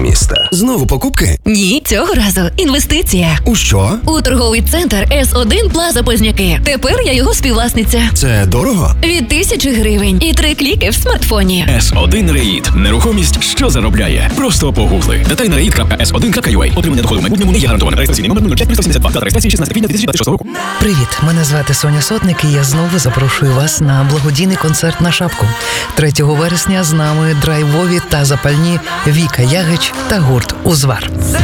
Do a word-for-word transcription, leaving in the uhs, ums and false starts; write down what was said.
міста. Знову покупки? Ні, цього разу інвестиція. У що? У торговий центр Ес один Плаза Позняки. Тепер я його співвласниця. Це дорого? Від тисячі гривень і три кліки в смартфоні. Ес один Реїд. Нерухомість, що заробляє. Просто погугли. Деталі на реїд крапка ес один крапка ю а. Отримання доходу в майбутньому не є гарантоване. Реєстраційний номер нуль п'ять сто сімдесят два. Дата реєстрації шістнадцяте квітня дві тисячі двадцять шостого року. Привіт, мене звати Соня Сотник, і я знову запрошую вас на благодійний концерт на шапку. третього вересня з нами драйвові та запальні Віка Ягич та гурт «Узвар».